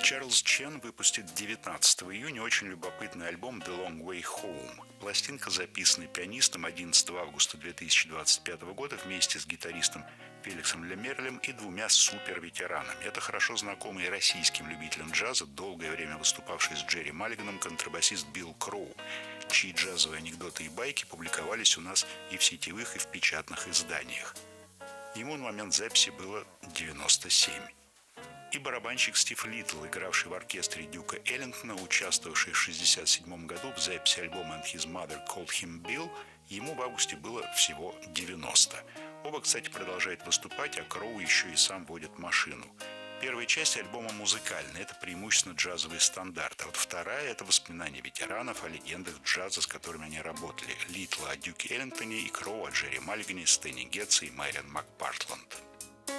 Чарльз Чен выпустит 19 июня очень любопытный альбом «The Long Way Home». Пластинка, записанная пианистом 11 августа 2025 года вместе с гитаристом Феликсом Лемерлем и двумя суперветеранами. Это хорошо знакомый российским любителям джаза, долгое время выступавший с Джерри Маллиганом контрабасист Билл Кроу, чьи джазовые анекдоты и байки публиковались у нас и в сетевых, и в печатных изданиях. Ему на момент записи было 97. И барабанщик Стив Литл, игравший в оркестре Дюка Эллингтона, участвовавший в 1967 году в записи альбома «And His Mother Called Him Bill», ему в августе было всего 90. Оба, кстати, продолжают выступать, а Кроу еще и сам водит машину. Первая часть альбома музыкальная, это преимущественно джазовые стандарты, а вот вторая – это воспоминания ветеранов о легендах джаза, с которыми они работали. Литла о Дюке Эллингтоне и Кроу о Джерри Маллигане, Стэне Гетце и Мэриан МакПартланд.